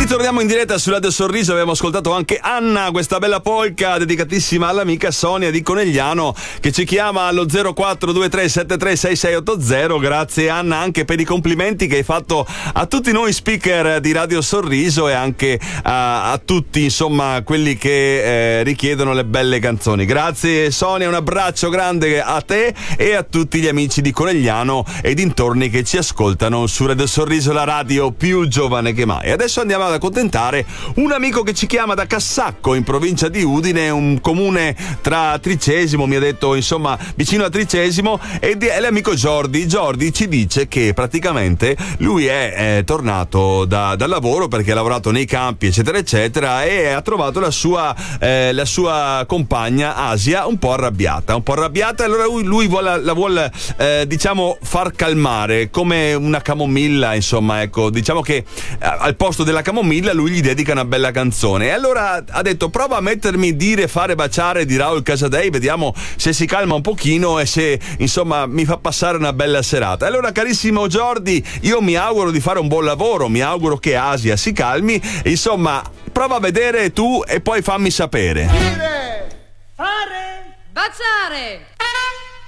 Ritorniamo in diretta su Radio Sorriso. Abbiamo ascoltato anche Anna, questa bella polka dedicatissima all'amica Sonia di Conegliano, che ci chiama allo 0423736680. Grazie Anna anche per i complimenti che hai fatto a tutti noi speaker di Radio Sorriso e anche a tutti, insomma, quelli che richiedono le belle canzoni. Grazie Sonia, un abbraccio grande a te e a tutti gli amici di Conegliano e dintorni che ci ascoltano su Radio Sorriso, la radio più giovane che mai. Adesso andiamo ad accontentare un amico che ci chiama da Cassacco, in provincia di Udine, un comune tra Tricesimo, mi ha detto, insomma, vicino a Tricesimo, ed è l'amico Jordi. Jordi ci dice che praticamente lui è tornato dal lavoro perché ha lavorato nei campi, eccetera, eccetera, e ha trovato la sua compagna Asia un po' arrabbiata, allora lui la vuole diciamo far calmare come una camomilla, insomma, ecco, diciamo che al posto della camomilla lui gli dedica una bella canzone, e allora ha detto: prova a mettermi Dire, fare, baciare di Raul Casadei, vediamo se si calma un pochino e se, insomma, mi fa passare una bella serata. Allora, carissimo Jordi, io mi auguro di fare un buon lavoro, mi auguro che Asia si calmi, insomma, prova a vedere tu e poi fammi sapere. Dire, fare, baciare.